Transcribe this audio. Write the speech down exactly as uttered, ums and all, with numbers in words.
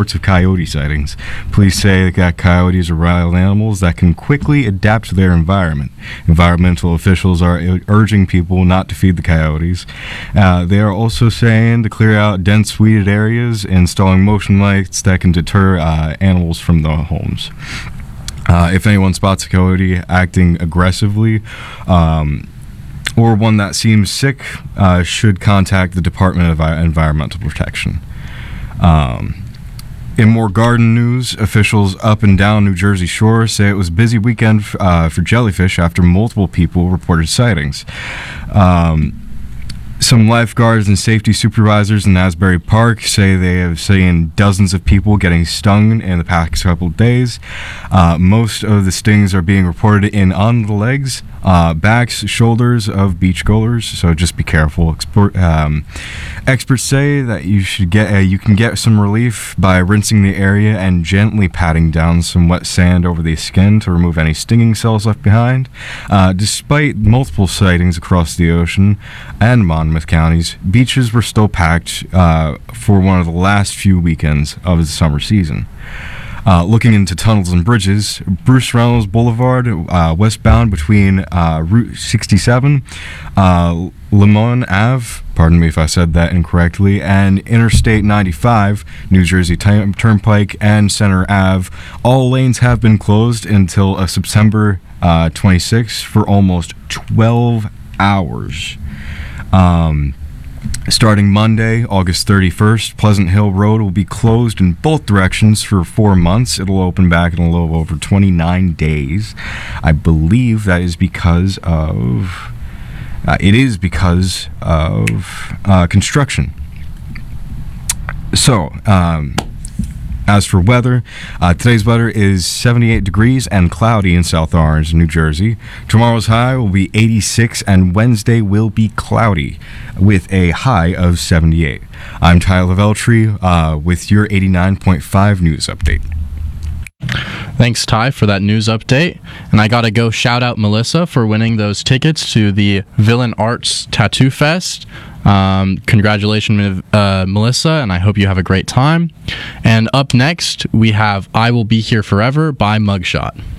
reports of coyote sightings. Police say that coyotes are wild animals that can quickly adapt to their environment. Environmental officials are urging people not to feed the coyotes. Uh, they are also saying to clear out dense weeded areas, installing motion lights that can deter uh, animals from the homes. Uh, if anyone spots a coyote acting aggressively, um, or one that seems sick, uh, should contact the Department of Environmental Protection. Um, in more garden news, officials up and down New Jersey shore say it was a busy weekend uh, for jellyfish after multiple people reported sightings. Um, Some lifeguards and safety supervisors in Asbury Park say they have seen dozens of people getting stung in the past couple of days. Uh, most of the stings are being reported in on the legs, uh, backs, shoulders of beachgoers, so just be careful. Export, um, experts say that you should get uh, you can get some relief by rinsing the area and gently patting down some wet sand over the skin to remove any stinging cells left behind. Uh, despite multiple sightings across the ocean and Monmouth counties, beaches were still packed uh, for one of the last few weekends of the summer season. Uh, looking into tunnels and bridges, Bruce Reynolds Boulevard, uh, westbound between uh, Route sixty-seven, uh, Lemon Ave, pardon me if I said that incorrectly, and Interstate ninety-five, New Jersey T- Turnpike, and Center Ave, all lanes have been closed until uh, September uh, twenty-sixth for almost twelve hours. Um, starting Monday, August thirty-first, Pleasant Hill Road will be closed in both directions for four months. It'll open back in a little over twenty-nine days. I believe that is because of... Uh, it is because of uh, construction. So, um... As for weather, uh, today's weather is seventy-eight degrees and cloudy in South Orange, New Jersey. Tomorrow's high will be eighty-six, and Wednesday will be cloudy with a high of seventy-eight. I'm Tyler Veltri uh, with your eighty-nine point five news update. Thanks, Ty, for that news update. And I gotta go shout out Melissa for winning those tickets to the Villain Arts Tattoo Fest. Um, congratulations, uh, Melissa, and I hope you have a great time. And up next, we have I Will Be Here Forever by Mugshot.